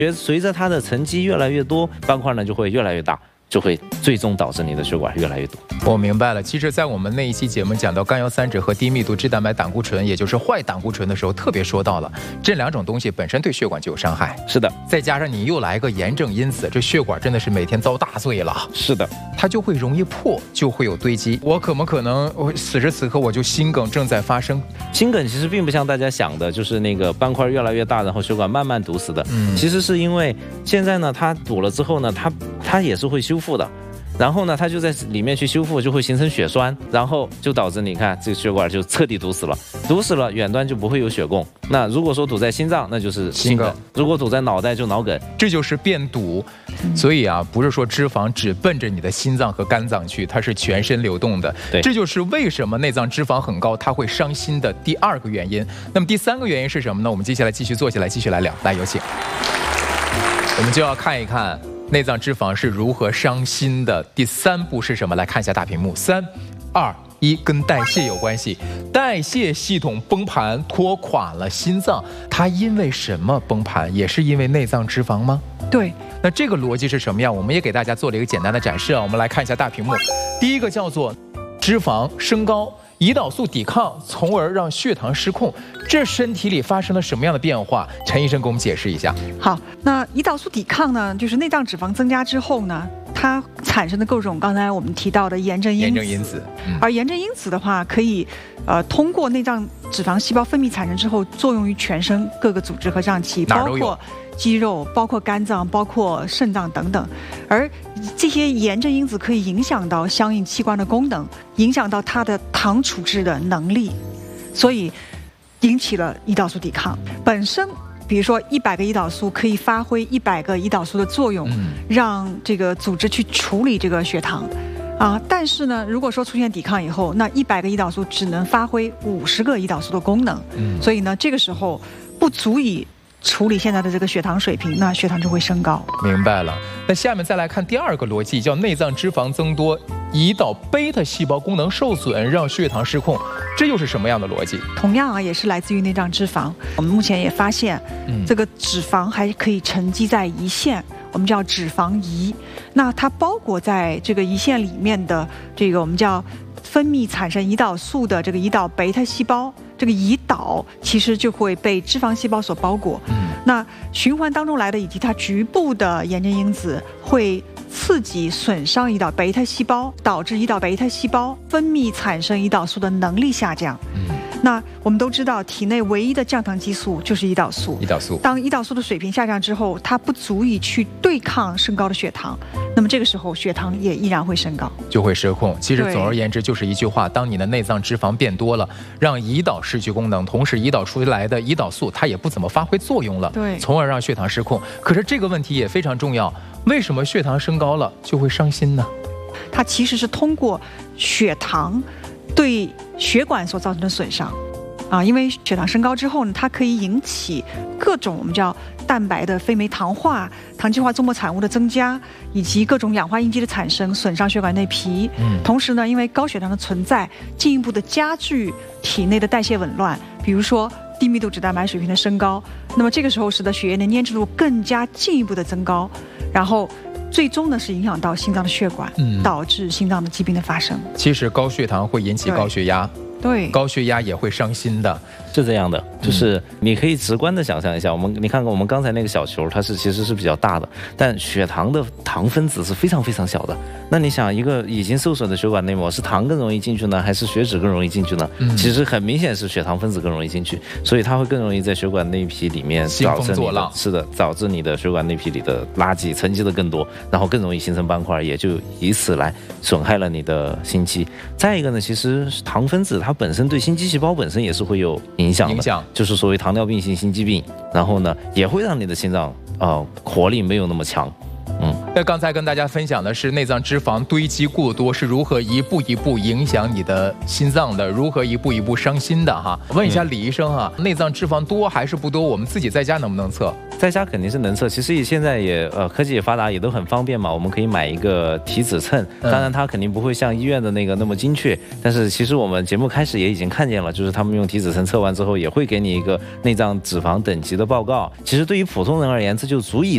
随着它的沉积越来越多，斑块呢就会越来越大。就会最终导致你的血管越来越堵。 我明白了。其实，在我们那一期节目讲到甘油三酯和低密度脂蛋白胆固醇，也就是坏胆固醇的时候，特别说到了这两种东西本身对血管就有伤害。 是的， 再加上你又来个炎症因子，这血管真的是每天遭大罪了。 是的， 它就会容易破，就会有堆积。我可不可能此时此刻我就心梗正在发生？ 心梗其实并不像大家想的，就是那个斑块越来越大，然后血管慢慢堵死的。其实是因为现在呢，它堵了之后呢，它也是会修复的。然后呢，它就在里面去修复，就会形成血栓，然后就导致你看这个血管就彻底堵死了，堵死了远端就不会有血供。那如果说堵在心脏，那就是心梗；如果堵在脑袋就脑梗， 这就是变堵。所以啊，不是说脂肪只奔着你的心脏和肝脏去，它是全身流动的。 对， 这就是为什么内脏脂肪很高，它会伤心的第二个原因。那么第三个原因是什么呢？我们接下来继续坐下来，继续来聊。来，有请。我们就要看一看内脏脂肪是如何伤心的。第三步是什么？来看一下大屏幕。3、2、1，跟代谢有关系。代谢系统崩盘，拖垮了心脏。它因为什么崩盘？也是因为内脏脂肪吗？ 对。 那这个逻辑是什么样？我们也给大家做了一个简单的展示啊。我们来看一下大屏幕。第一个叫做脂肪升高，胰岛素抵抗，从而让血糖失控。这身体里发生了什么样的变化？陈医生给我们解释一下。 好，那胰岛素抵抗呢，就是内脏脂肪增加之后呢，它产生的各种刚才我们提到的炎症因子。而炎症因子的话，可以通过内脏脂肪细胞分泌产生之后，作用于全身各个组织和脏器，包括肌肉、包括肝脏、包括肾脏等等。而这些炎症因子可以影响到相应器官的功能，影响到它的糖处置的能力，所以引起了胰岛素抵抗。本身比如说100个胰岛素可以发挥100个胰岛素的作用，让这个组织去处理这个血糖啊。但是呢，如果说出现抵抗以后，那100个胰岛素只能发挥50个胰岛素的功能，所以呢，这个时候不足以处理现在的这个血糖水平，那血糖就会升高。 明白了。那下面再来看第二个逻辑，叫内脏脂肪增多，胰岛贝塔细胞功能受损，让血糖失控。这又是什么样的逻辑？ 同样啊，也是来自于内脏脂肪。我们目前也发现，这个脂肪还可以沉积在胰腺，我们叫脂肪胰。那它包裹在这个胰腺里面的这个我们叫分泌产生胰岛素的这个胰岛贝塔细胞，这个胰岛其实就会被脂肪细胞所包裹。那循环当中来的以及它局部的炎症因子会刺激损伤胰岛贝塔细胞，导致胰岛贝塔细胞分泌产生胰岛素的能力下降。那我们都知道，体内唯一的降糖激素就是胰岛素。当胰岛素的水平下降之后，它不足以去对抗升高的血糖，那么这个时候血糖也依然会升高， 就会失控。其实总而言之就是一句话：当你的内脏脂肪变多了，让胰岛失去功能，同时胰岛出来的胰岛素它也不怎么发挥作用了，从而让血糖失控。可是这个问题也非常重要，为什么血糖升高了就会伤心呢？ 它其实是通过血糖对血管所造成的损伤啊，因为血糖升高之后呢，它可以引起各种我们叫蛋白的非酶糖化、糖基化综合产物的增加，以及各种氧化应激的产生，损伤血管内皮。同时呢，因为高血糖的存在，进一步的加剧体内的代谢紊乱，比如说低密度脂蛋白水平的升高，那么这个时候使得血液的粘稠度更加进一步的增高，然后最终呢是影响到心脏的血管，导致心脏的疾病的发生。 其实高血糖会引起高血压，高血压也会伤心的， 是这样的。就是你可以直观的想象一下，你看看我们刚才那个小球，它其实是比较大的，但血糖的糖分子是非常非常小的。那你想，一个已经受损的血管内膜，是糖更容易进去呢，还是血脂更容易进去呢？其实很明显是血糖分子更容易进去，所以它会更容易在血管内皮里面导致你的血管内皮里的垃圾沉积的更多，然后更容易形成斑块，也就以此来损害了你的心肌。再一个呢，其实糖分子它本身对心肌细胞本身也是会有影响的，就是所谓糖尿病性心肌病，然后呢也会让你的心脏活力没有那么强。 那刚才跟大家分享的是内脏脂肪堆积过多是如何一步一步影响你的心脏的，如何一步一步伤心的哈。问一下李医生哈，内脏脂肪多还是不多？我们自己在家能不能测？ 在家肯定是能测，其实现在也科技也发达，也都很方便嘛。我们可以买一个体脂秤，当然它肯定不会像医院的那个那么精确，但是其实我们节目开始也已经看见了，就是他们用体脂秤测完之后，也会给你一个内脏脂肪等级的报告。其实对于普通人而言，这就足以